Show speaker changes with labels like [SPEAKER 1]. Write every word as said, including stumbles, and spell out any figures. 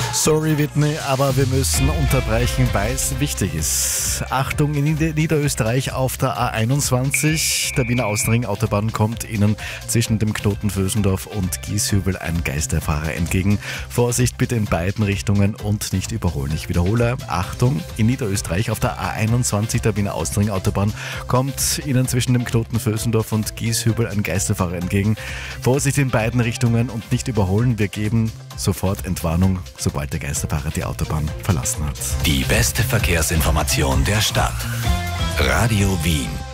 [SPEAKER 1] Sorry Whitney, aber wir müssen unterbrechen, weil es wichtig ist. Achtung, in Nieder- Niederösterreich auf der A einundzwanzig, der Wiener Außenring-Autobahn, kommt Ihnen zwischen dem Knoten Vösendorf und Gieshübel ein Geisterfahrer entgegen. Vorsicht bitte in beiden Richtungen und nicht überholen. Ich wiederhole, Achtung, in Niederösterreich auf der A einundzwanzig, der Wiener Außenring-Autobahn, kommt Ihnen zwischen dem Knoten Vösendorf und Gieshübel ein Geisterfahrer entgegen. Vorsicht in beiden Richtungen und nicht überholen. Wir geben sofort Entwarnung, sobald der Geisterfahrer die Autobahn verlassen hat.
[SPEAKER 2] Die beste Verkehrsinformation der Stadt. Radio Wien.